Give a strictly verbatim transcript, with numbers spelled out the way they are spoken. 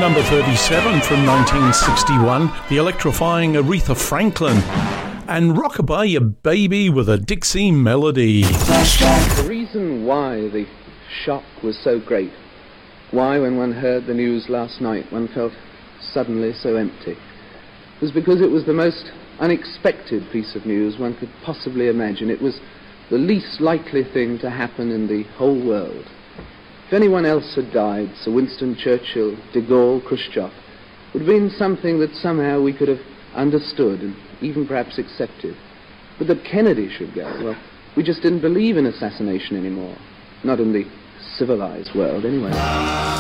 number thirty-seven from nineteen sixty-one, the electrifying Aretha Franklin, and Rockabye Ya Baby with a Dixie melody. The reason why the shock was so great, why when one heard the news last night one felt suddenly so empty, was because it was the most unexpected piece of news one could possibly imagine. It was the least likely thing to happen in the whole world. If anyone else had died, Sir Winston Churchill, de Gaulle, Khrushchev, would have been something that somehow we could have understood and even perhaps accepted. But that Kennedy should go, well, we just didn't believe in assassination anymore. Not in the civilized world, anyway.